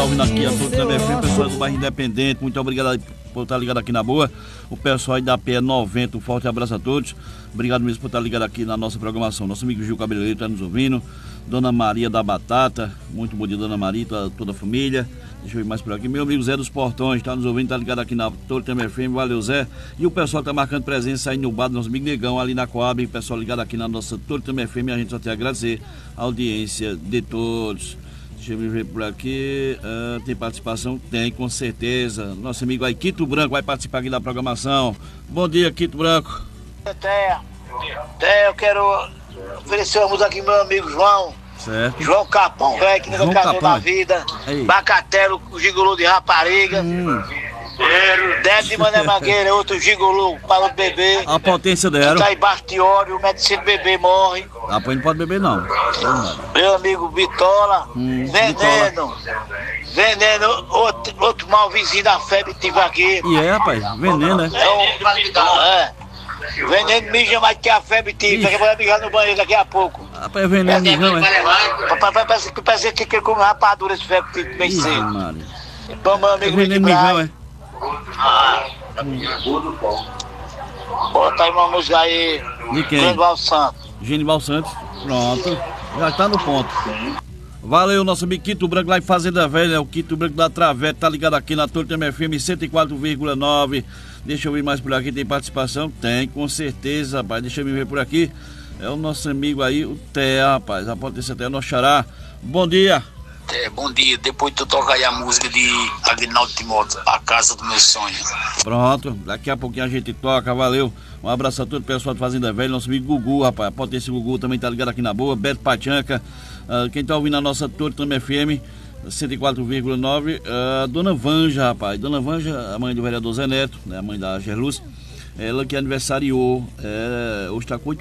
Ouvindo aqui a Torto FM, pessoal do bairro Independente, muito obrigado por estar ligado aqui na boa. O pessoal aí da PE90, um forte abraço a todos. Obrigado mesmo por estar ligado aqui na nossa programação. Nosso amigo Gil Cabeleireiro está nos ouvindo. Dona Maria da Batata, muito bom dia, Dona Maria, toda a família. Deixa eu ir mais por aqui. Meu amigo Zé dos Portões está nos ouvindo, está ligado aqui na Torto FM. Valeu, Zé. E o pessoal está marcando presença aí no bar do nosso amigo Negão, ali na Coab. O pessoal ligado aqui na nossa Torto FM. A gente só tem a agradecer a audiência de todos. Deixa eu ver por aqui. Tem participação? Tem, com certeza. Nosso amigo aí, Quito Branco, vai participar aqui da programação. Bom dia, Quito Branco. Té, eu quero oferecer uma música aqui pro meu amigo João. Certo. João Capão, velho, que nunca casou na vida. Aí. Bacatelo, gigolô de rapariga. Deve de Mané Mangueira, outro gigolô para o bebê. A potência dela. Tá embaixo de óleo, o medicina do bebê morre. Ah, pois não pode beber não. Meu amigo Bitola, Veneno. Veneno, outro mal vizinho da febre tive aqui. E é, rapaz, veneno, né? Veneno mija mais que a febre tive. Daqui a pouco vai mijar no banheiro daqui a pouco. Rapaz, veneno mijão, é? Parece que ele come rapadura esse febre tive bem cedo. Bom, meu amigo Veneno mijão, é? Bota aí uma música aí. De quem? Genival Santos. Genival Santos, pronto. Já tá no ponto. Valeu, nosso amigo Quito Branco lá em Fazenda Velha, o Quito Branco da Travete, tá ligado aqui na Torto FM 104,9. Deixa eu ver mais por aqui, tem participação? Tem, com certeza, rapaz. Deixa eu me ver por aqui. É o nosso amigo aí, o Té, rapaz. A potência Té, nosso xará. Bom dia. Bom dia, depois tu toca aí a música de Aguinaldo Timóteo, A Casa do Meu Sonho. Pronto, daqui a pouquinho a gente toca, valeu. Um abraço a todo o pessoal de Fazenda Velha, nosso amigo Gugu, rapaz. A potência Gugu também tá ligado aqui na boa. Beto Pachanca, quem tá ouvindo a nossa Torto FM 104,9, Dona Vanja, rapaz. Dona Vanja, a mãe do vereador Zé Neto, né, a mãe da Gerluz, ela que aniversariou, hoje tá com